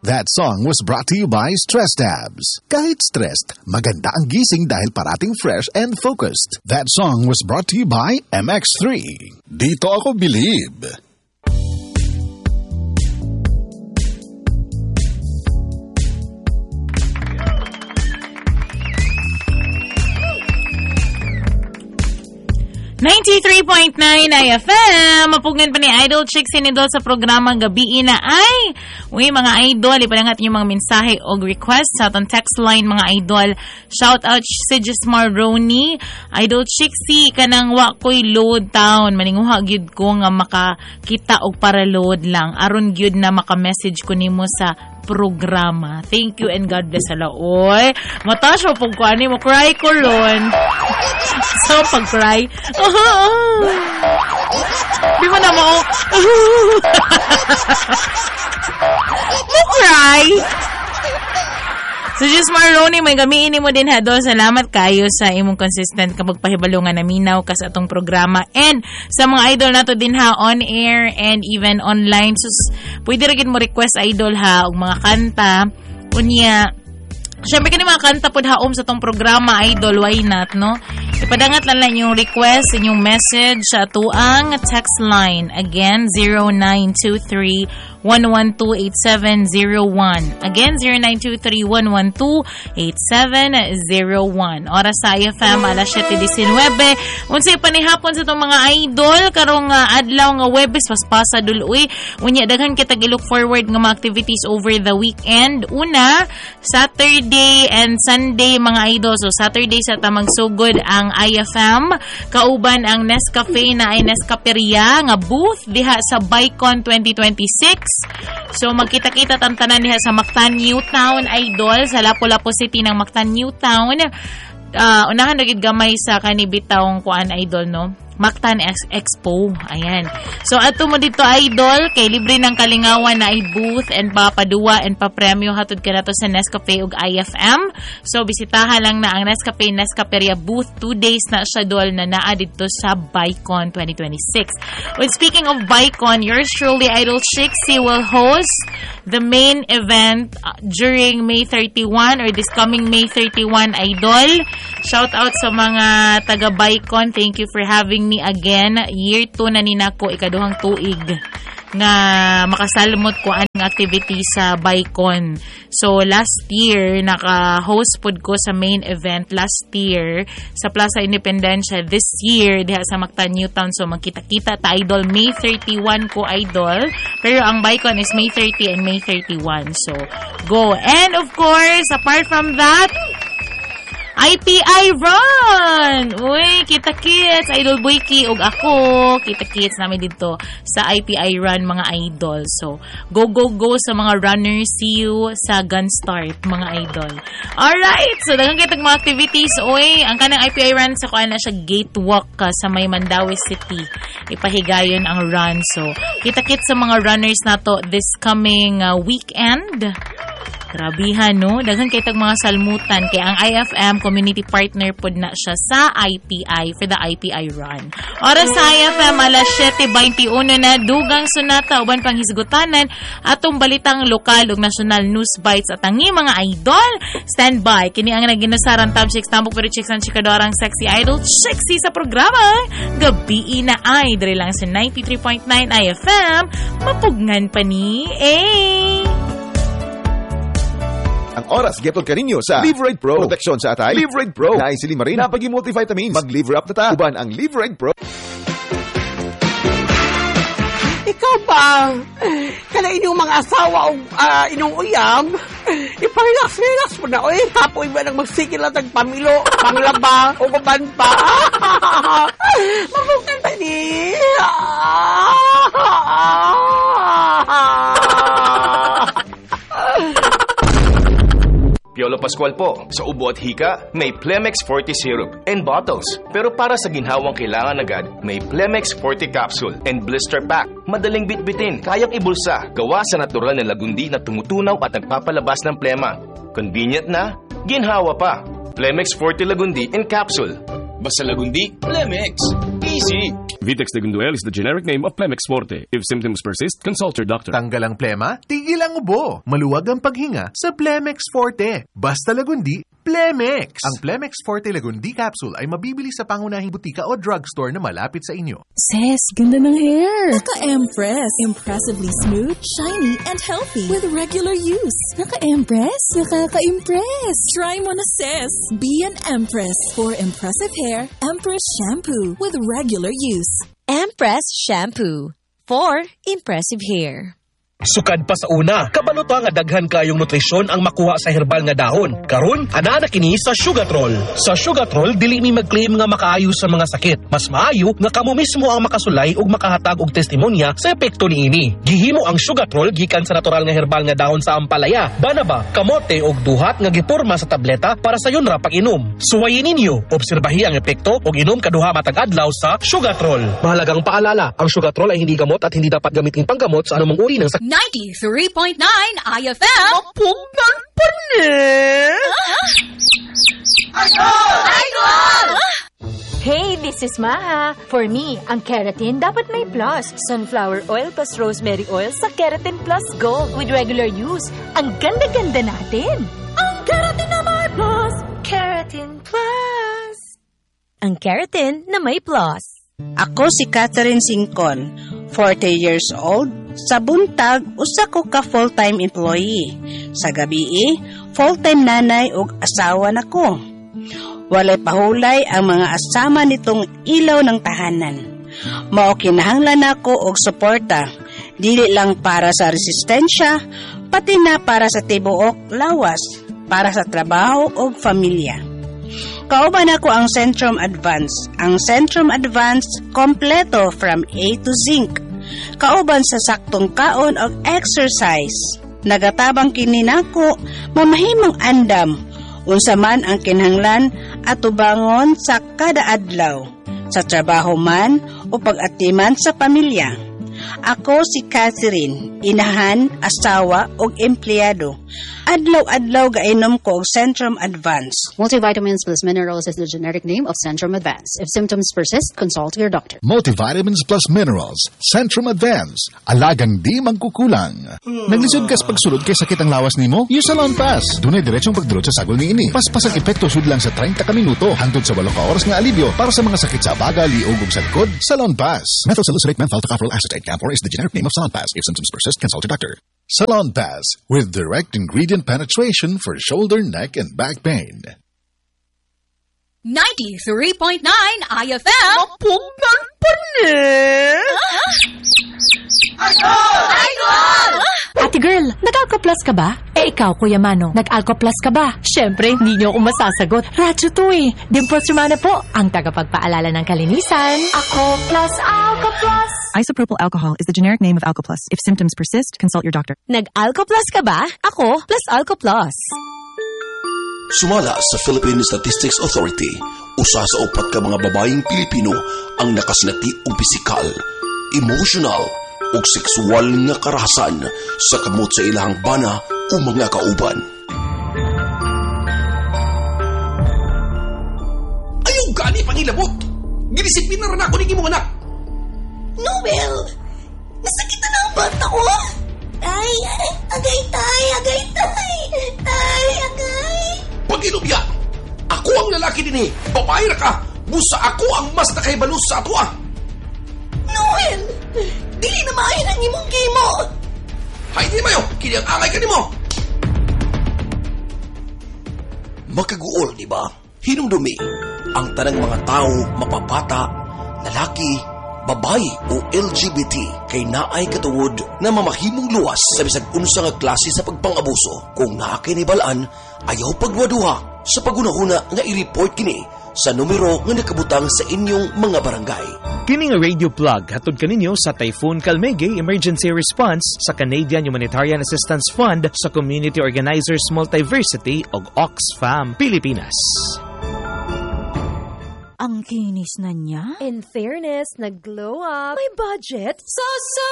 That song was brought to you by Stress Tabs. Kahit stressed, maganda ang gising dahil parating fresh and focused. That song was brought to you by MX3. Dito ako believe. .9 IFM, mapugan pa ni Idol Chick Sinidol sa programang Gabi na ay mga idol, ipadangat yung mga mensahe o request sa atong text line mga idol. Shout out si Jesmar Roney, Idol Chick si kanang wakoy load town, maninguha gyud ko nga makakita og para load lang aron gyud na maka-message ko nimo sa programa. Thank you and God bless ala. Oy, matasyo pag ko ani mo cry ko ron. So pag-cry. Di mo na mo. Mo cry. So just Maroni, may gamiin mo din ha doon. Salamat kayo sa imong consistent kapag pahibalungan na minaw ka sa atong programa. And sa mga idol nato din ha, on air and even online. So pwede rin mo request idol ha, og mga kanta. Unya, syempre kani mga kanta pod haom sa tong programa idol, why not, no? Ipadangat lang yung request, inyong message sa tuang text line. Again, 0923-112-8701. Again, 0923-112-8701. Oras sa IFM, alas 7:19. Unsay panihapon sa itong mga idol, karong adlaw nga Webes, paspasa duloy. Unya, daghan kita look forward nga mga activities over the weekend. Una, Saturday and Sunday mga idol. So, Saturday sa tamang sugod ang IFM, kauban ang Nescafe na ay Nescaperia nga booth diha sa Bicon 2026. So magkita-kita tantanan diha sa Mactan Newtown idol, sa Lapu-Lapu City ng Mactan Newtown. Unahan na gid gamay sa kanibitawng kuan idol, no? Mactan Expo. Ayan. So, ato mo dito, idol, kay libre ng kalingawan na i-booth and papaduwa and papremyo hatod ka na to sa Nescafe ug IFM. So, bisitahan lang na ang Nescafe Nescaperia booth. 2 days na siya dol na naa dito sa Bicon 2026. When speaking of Bicon, yours truly, Idol Chixie, will host the main event during May 31 or this coming May 31, idol. Shout out sa mga taga Bicon. Thank you for having me again. Year 2 na ninako, ikaduhang tuig nga makasalmot ko ang activity sa Bicon. So last year naka-host pod ko sa main event last year sa Plaza Independencia. This year diha sa Mactan Newtown. So magkita-kita ta idol May 31 ko idol. Pero ang Bicon is May 30 and May 31. So go. And of course, apart from that, IPI Run! Uy, kita-kits, Idol Boyki, ug ako, kita-kits namin dito sa IPI Run, mga idol. So, go sa mga runners. See you sa Gun Start, mga idol. Alright, so daghang kitag mga activities. Uy, ang kanang IPI Run sa kuan na siya gate walk sa may Mandaue City. Ipahigayon ang run. So, kita-kits sa mga runners na to this coming weekend. Grabihan, no? Daghan kitag mga salmutan kay ang IFM community partner pod na siya sa IPI for the IPI Run. Oras sa IFM alas 7:21 na dugang sunata uban pang hisgutanan atong balitang lokal ug national news bites at ang mga idol. Stand by kini ang naginasaran Tab Chicks tambok pero chicks ang chikadorang sexy idol sexy sa programa Gabi na ay diri lang sa 93.9 IFM mapugnan pa ni Ang oras, getol kaninyo sa Live Right Pro. Proteksyon sa atay, Live Right Pro. Naisili marin, napagi-multivitamins. Mag-liver up na ta. Uban ang Live Right Pro. Ikaw ba? Kana inyong mga asawa o inyong uyam? Iparelax mo na. Oy, kapoy ba nang magsikil lang pamilo, panglaba, o kaban pa? Mabukan ba ni? Piolo Pascual po. Sa ubo at hika, may Plemex Forte Syrup and bottles. Pero para sa ginhawang kailangan agad, may Plemex Forte Capsule and Blister Pack. Madaling bitbitin, kayang ibulsa, gawa sa natural na lagundi na tumutunaw at nagpapalabas ng plema. Convenient na, ginhawa pa. Plemex Forte Lagundi in Capsule. Basta lagundi, Plemex. Easy! Vitex Degunduel is the generic name of Plemex Forte. If symptoms persist, consult your doctor. Tanggal ang plema, tigil ang ubo. Maluwag ang paghinga sa Plemex Forte. Basta Lagundi, Plemex. Ang Plemex Forte Lagundi capsule ay mabibili sa pangunahing butika o drugstore na malapit sa inyo. Sis, ganda ng hair. Naka-Empress. Impressively smooth, shiny, and healthy with regular use. Naka-Empress? Nakaka-impress. Try mo na, sis. Be an Empress. For impressive hair, Empress Shampoo with regular use. Empress Shampoo for impressive hair. Sukad pa sa una, kabalo nga daghan kayong nutrisyon ang makuha sa herbal nga dahon. Karon, ana na kini sa Sugatrol. Sa Sugatrol, dili mi mag-claim nga makaayo sa mga sakit. Mas maayo nga kamo mismo ang makasulay ug makahatag og testimonya sa epekto niini. Gihimo ang Sugatrol gikan sa natural nga herbal nga dahon sa ampalaya, banaba, kamote ug duhat nga giporma sa tableta para sa yon ra pag-inom. Suwayin ninyo, obserbahi ang epekto ug inom kaduha matag adlaw sa Sugatrol. Mahalagang paalala, ang Sugatrol ay hindi gamot at hindi dapat gamitin panggamot sa anumang uri ng sakit. 93.9 IFM. Mapugnan pa Hey, this is Maha. For me, ang keratin dapat may plus. Sunflower oil plus rosemary oil sa Keratin Plus Gold with regular use. Ang ganda-ganda natin. Ang keratin na may plus. Keratin Plus. Ang keratin na may plus. Ako si Catherine Singcon, 40 years old. Sa buntag, usa ko ka full-time employee. Sa gabi, full-time nanay ug asawa nako. Walay pahulay ang mga asama nitong ilaw ng tahanan. Mao kinahanglan nako og suporta, dili lang para sa resistensya, pati na para sa tibuok lawas, para sa trabaho ug pamilya. Kauban ako ang Centrum Advance. Ang Centrum Advance kompleto from A to Zinc. Kauban sa saktong kaon o exercise. Nagatabang kini nako mamahimong andam. Unsa man ang kinahanglan at tubangon sa kada adlaw. Sa trabaho man o pag-atiman sa pamilya. Ako si Catherine, inahan, asawa o empleyado. Adlaw-adlaw gainom ko og Centrum Advance. Multivitamins plus minerals is the generic name of Centrum Advance. If symptoms persist, consult your doctor. Multivitamins plus minerals, Centrum Advance. Alagang di magkukulang. Naglisod kas pagsulod kay sakit ang lawas nimo? Use Salon Pass. Dunay diretsong pagdurot sa sagol niini. Paspas ang epekto sud lang sa 30 ka minuto hangtod sa 8 ka oras nga alibyo para sa mga sakit sa baga, liog ug sa likod. Salon Pass. Methyl salicylate menthol tocopherol acetate Camphor is the generic name of Salon Pass. If symptoms persist, consult your doctor. Salon Pass with direct ingredient penetration for shoulder, neck, and back pain. 93.9 IFM. Mapugnan pa Ate girl, nag-Alco Plus ka ba? Ikaw, Kuya Mano, nag-Alco Plus ka ba? Siyempre, hindi niyo ako masasagot. Radyo to eh. Dimples Romana po, ang tagapagpaalala ng kalinisan. Ako plus Alco Plus. Isopropyl alcohol is the generic name of Alco Plus. If symptoms persist, consult your doctor. Nag-Alco Plus ka ba? Ako plus Alco Plus. Sumala sa Philippine Statistics Authority, usa sa 4 ka mga babaeng Pilipino ang nakasinati og pisikal, emotional ug sexual nga karahasan sa kamot sa ilahang bana o mga kauban. Ayaw gani pangilabot! Ginisipin na rin ako ni imong anak! Noel! Nasakitan na ang bata ko! Ay, agay tay! Tay, agay! Pag-ilubya! Ako ang lalaki din eh! Babae na ka! Busa ako ang mas nakaibalos sa ato ah! Noel! Dili na maayon ang imong kimo! Hay di mayo! Kini ang angay ka ni mo! Makaguol, di ba? Hinumdumi ang tanang mga tao, mapabata, lalaki, babae o LGBT kay naay katungod na mamahimong luwas sa bisag unsa nga klase sa pagpangabuso. Kung nakakinibalaan, ayaw pagwaduha sa pagunahuna nga i-report kini sa numero nga nakabutang sa inyong mga barangay. Kini nga radio plug hatod kaninyo sa Typhoon Calmege Emergency Response sa Canadian Humanitarian Assistance Fund sa Community Organizers Multiversity ug Oxfam Pilipinas. Ang kinis na niya. In fairness, nag-glow up. May budget.